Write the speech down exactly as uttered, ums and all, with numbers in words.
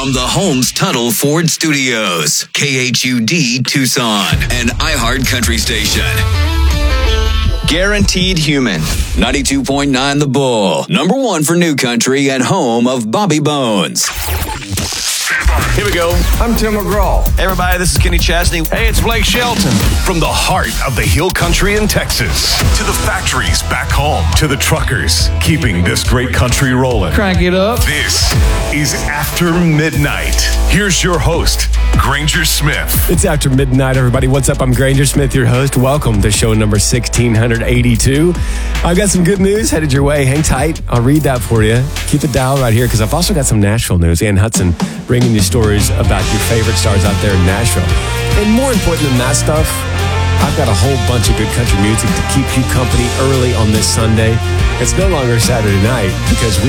From the Holmes Tuttle Ford Studios, K H U D Tucson, an iHeart Country station. Guaranteed Human, ninety-two point nine The Bull, number one for new country and home of Bobby Bones. Here we go. I'm Tim McGraw. Hey, everybody, this is Kenny Chesney. Hey, it's Blake Shelton. From the heart of the Hill Country in Texas, to the factories back home, to the truckers keeping this great country rolling. Crank it up. This is After Midnight. Here's your host, Granger Smith. It's After Midnight, everybody. What's up? I'm Granger Smith, your host. Welcome to show number sixteen eighty-two. I've got some good news headed your way. Hang tight. I'll read that for you. Keep it dialed right here because I've also got some Nashville news. Ann Hudson bringing you stories about your favorite stars out there in Nashville. And more important than that stuff, I've got a whole bunch of good country music to keep you company early on this Sunday. It's no longer Saturday night because we